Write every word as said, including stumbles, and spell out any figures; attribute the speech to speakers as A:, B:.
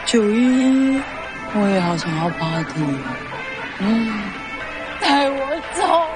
A: 九一一，我也好想要 party。嗯，
B: 带我走。